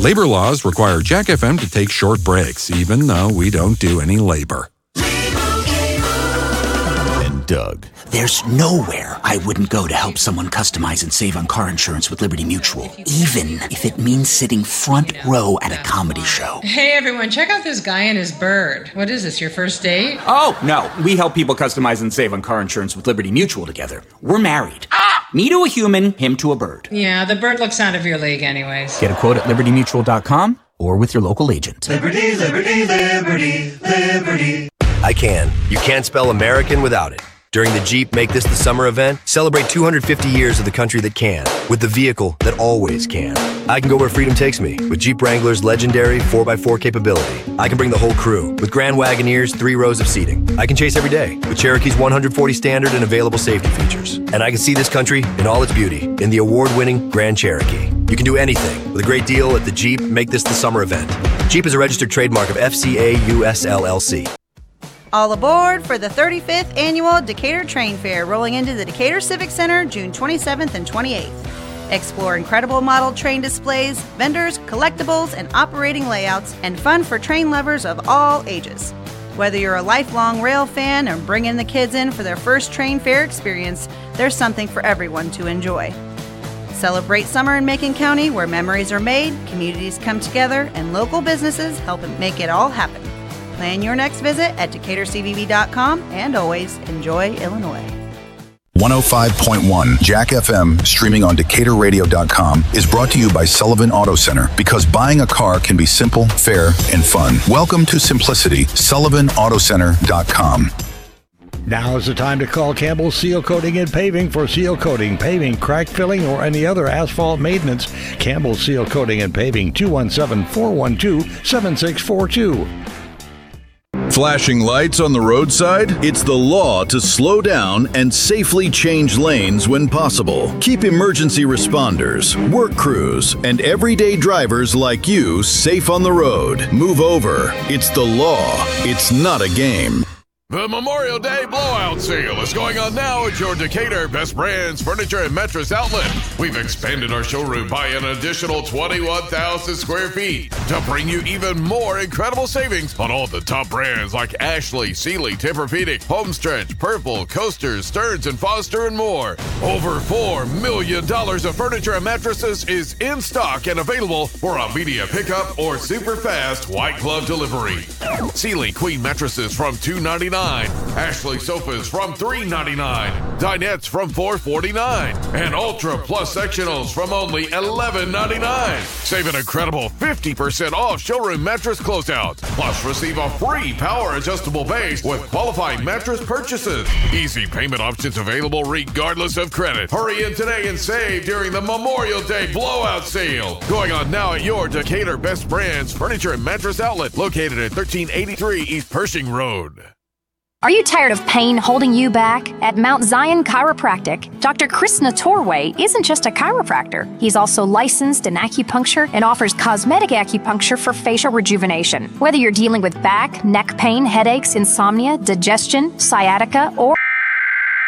Labor laws require Jack FM to take short breaks, even though we don't do any labor. And Doug. There's nowhere I wouldn't go to help someone customize and save on car insurance with Liberty Mutual, even if it means sitting front row at a comedy show. Hey everyone, check out this guy and his bird. What is this, your first date? Oh, no. We help people customize and save on car insurance with Liberty Mutual together. We're married. Me to a human, him to a bird. Yeah, the bird looks out of your league anyways. Get a quote at libertymutual.com or with your local agent. Liberty, liberty, liberty, liberty. I can. You can't spell American without it. During the Jeep Make This the Summer event, celebrate 250 years of the country that can, with the vehicle that always can. I can go where freedom takes me, with Jeep Wrangler's legendary 4x4 capability. I can bring the whole crew, with Grand Wagoneer's 3 rows of seating. I can chase every day, with Cherokee's 140 standard and available safety features. And I can see this country in all its beauty, in the award-winning Grand Cherokee. You can do anything, with a great deal at the Jeep Make This the Summer event. Jeep is a registered trademark of FCA US LLC. All aboard for the 35th Annual Decatur Train Fair, rolling into the Decatur Civic Center June 27th and 28th. Explore incredible model train displays, vendors, collectibles, and operating layouts, and fun for train lovers of all ages. Whether you're a lifelong rail fan or bringing the kids in for their first train fair experience, there's something for everyone to enjoy. Celebrate summer in Macon County, where memories are made, communities come together, and local businesses help make it all happen. Plan your next visit at DecaturCVB.com, and always enjoy Illinois. 105.1 Jack FM, streaming on DecaturRadio.com, is brought to you by Sullivan Auto Center, because buying a car can be simple, fair, and fun. Welcome to simplicity. SullivanAutoCenter.com. Now is the time to call Campbell Seal Coating and Paving for seal coating, paving, crack filling, or any other asphalt maintenance. Campbell Seal Coating and Paving, 217-412-7642. Flashing lights on the roadside? It's the law to slow down and safely change lanes when possible. Keep emergency responders, work crews, and everyday drivers like you safe on the road. Move over. It's the law. It's not a game. The Memorial Day Blowout Sale is going on now at your Decatur Best Brands Furniture and Mattress Outlet. We've expanded our showroom by an additional 21,000 square feet to bring you even more incredible savings on all the top brands like Ashley, Sealy, Tempur-Pedic, Homestretch, Purple, Coasters, Stearns & Foster, and more. Over $4 million of furniture and mattresses is in stock and available for immediate pickup or super fast white glove delivery. Sealy Queen mattresses from $299. Ashley sofas from $399, dinettes from $449, and Ultra Plus sectionals from only $11.99. Save an incredible 50% off showroom mattress closeouts. Plus, receive a free power adjustable base with qualifying mattress purchases. Easy payment options available regardless of credit. Hurry in today and save during the Memorial Day Blowout Sale. Going on now at your Decatur Best Brands Furniture and Mattress Outlet, located at 1383 East Pershing Road. Are you tired of pain holding you back? At Mount Zion Chiropractic, Dr. Krishna Torway isn't just a chiropractor. He's also licensed in acupuncture and offers cosmetic acupuncture for facial rejuvenation. Whether you're dealing with back, neck pain, headaches, insomnia, digestion, sciatica, or